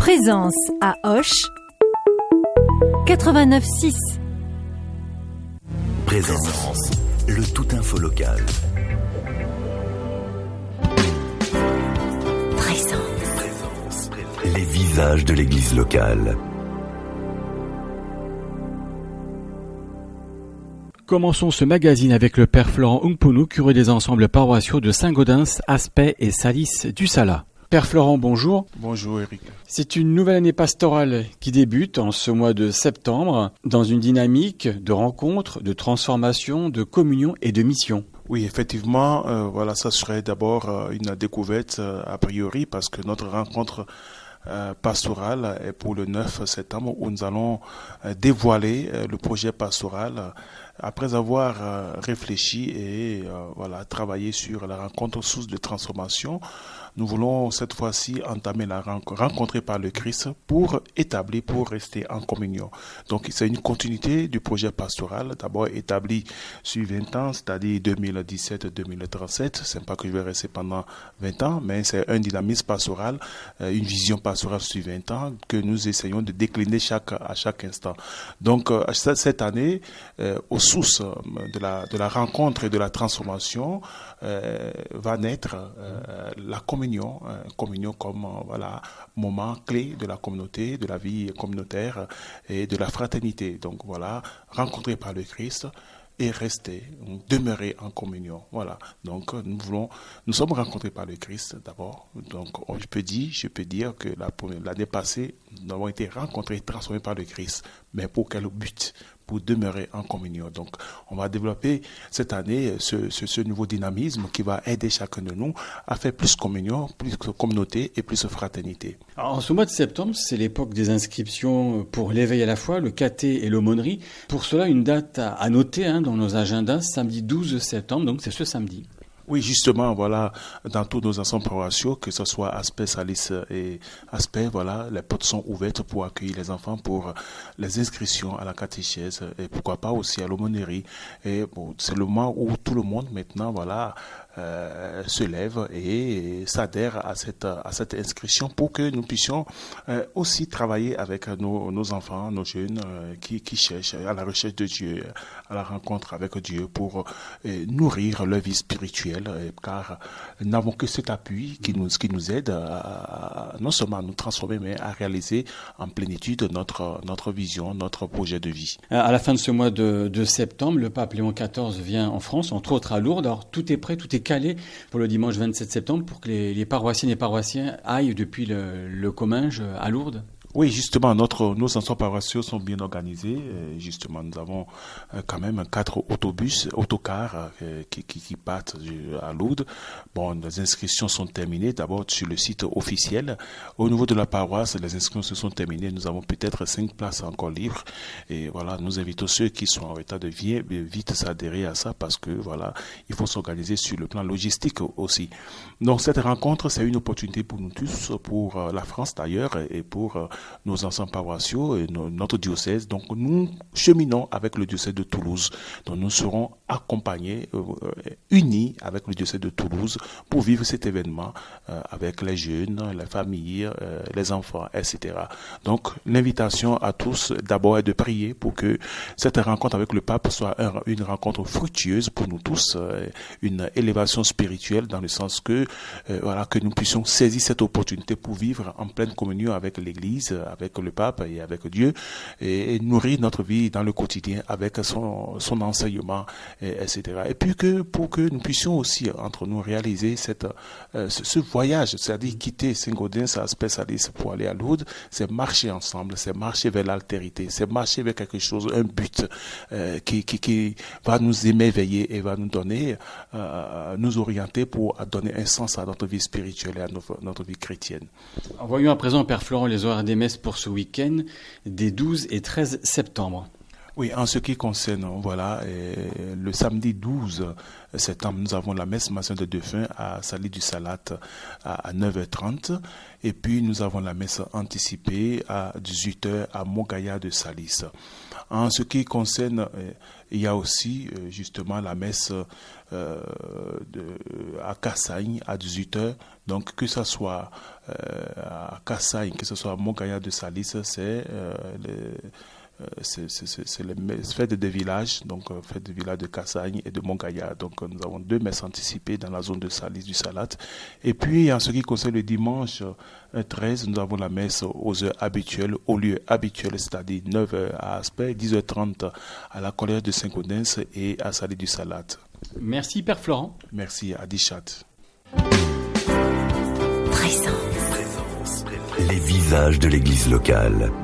Présence à Auch 89.6. Présence, le tout info local. Présence, les visages de l'église locale. Commençons ce magazine avec le père Florent Ungpunu, curé des ensembles paroissiaux de Saint-Gaudens, Aspet et Salis du Sala. Père Florent, bonjour. Bonjour Eric. C'est une nouvelle année pastorale qui débute en ce mois de septembre dans une dynamique de rencontres, de transformation, de communion et de mission. Oui, effectivement, ça serait d'abord une découverte a priori parce que notre rencontre pastorale est pour le 9 septembre où nous allons dévoiler le projet pastoral après avoir réfléchi et travaillé sur la rencontre source de transformation. Nous voulons cette fois-ci entamer la rencontre par le Christ pour établir, pour rester en communion. Donc c'est une continuité du projet pastoral, d'abord établi sur 20 ans, c'est-à-dire 2017-2037. C'est pas que je vais rester pendant 20 ans, mais c'est un dynamisme pastoral, une vision pastorale sur 20 ans que nous essayons de décliner à chaque instant. Donc cette année, aux sources de la rencontre et de la transformation, va naître la communion comme moment clé de la communauté, de la vie communautaire et de la fraternité. Donc rencontrer par le Christ et rester, demeurer en communion. Voilà. Donc nous sommes rencontrés par le Christ d'abord. Donc je peux dire que l'année passée, nous avons été rencontrés, transformés par le Christ. Mais pour quel but ? Pour demeurer en communion. Donc, on va développer cette année ce nouveau dynamisme qui va aider chacun de nous à faire plus communion, plus communauté et plus fraternité. Alors, en ce mois de septembre, c'est l'époque des inscriptions pour l'éveil à la foi, le caté et l'aumônerie. Pour cela, une date à noter dans nos agendas, samedi 12 septembre, donc c'est ce samedi. Oui, justement, dans tous nos ensembles paroissiaux, que ce soit Aspet, Salis et Aspet, les portes sont ouvertes pour accueillir les enfants pour les inscriptions à la catéchèse et pourquoi pas aussi à l'aumônerie. Et c'est le moment où tout le monde maintenant, se lève et s'adhère à cette inscription pour que nous puissions aussi travailler avec nos enfants, nos jeunes qui cherchent à la recherche de Dieu, à la rencontre avec Dieu pour nourrir leur vie spirituelle, car nous n'avons que cet appui qui nous aide à non seulement à nous transformer, mais à réaliser en plénitude notre vision, notre projet de vie. À la fin de ce mois de septembre, le pape Léon XIV vient en France, entre autres à Lourdes. Alors tout est prêt, tout est calé pour le dimanche 27 septembre pour que les paroissiennes et paroissiens aillent depuis le Comminges à Lourdes. Oui, justement, nos ensembles paroissiaux sont bien organisés. Justement, nous avons quand même 4 autocars qui partent à Lourdes. Les inscriptions sont terminées. D'abord sur le site officiel. Au niveau de la paroisse, les inscriptions se sont terminées. Nous avons peut-être 5 places encore libres. Et nous invitons ceux qui sont en état de vite s'adhérer à ça parce que il faut s'organiser sur le plan logistique aussi. Donc cette rencontre, c'est une opportunité pour nous tous, pour la France d'ailleurs et pour nos ensembles paroissiaux et notre diocèse. Donc nous cheminons avec le diocèse de Toulouse. Donc nous serons accompagnés, unis avec le diocèse de Toulouse pour vivre cet événement avec les jeunes, les familles, les enfants, etc. Donc l'invitation à tous d'abord est de prier pour que cette rencontre avec le pape soit une rencontre fructueuse pour nous tous, une élévation spirituelle dans le sens que nous puissions saisir cette opportunité pour vivre en pleine communion avec l'Église, avec le pape et avec Dieu et nourrir notre vie dans le quotidien avec son enseignement, etc. Et puis pour que nous puissions aussi entre nous réaliser ce voyage, c'est-à-dire quitter Saint-Gaudens, Aspet, Salis pour aller à Lourdes, c'est marcher ensemble, c'est marcher vers l'altérité, c'est marcher vers quelque chose, un but qui va nous émerveiller et va nous donner, nous orienter pour donner un sens à notre vie spirituelle et à notre vie chrétienne. Voyons à présent, Père Florent, les horaires des messes pour ce week-end des 12 et 13 septembre. Oui, en ce qui concerne, le samedi 12 septembre, nous avons la messe matin de défunt à Salis du Salat à 9h30 et puis nous avons la messe anticipée à 18h à Montgaillard de Salis. En ce qui concerne, il y a aussi justement la messe à Cassagne à 18h Donc que ça soit à Kassagne, que ce soit à Montgaillard de Salis, c'est les fêtes des villages, donc fêtes des villages de Kassagne et de Montgaillard. Donc nous avons 2 messes anticipées dans la zone de Salis du Salat. Et puis en ce qui concerne le dimanche 13, nous avons la messe aux heures habituelles, au lieu habituel, c'est-à-dire 9h à Aspect, 10h30 à la collège de Saint-Gaudens et à Salis du Salat. Merci Père Florent. Merci Adichat. Les visages de l'église locale.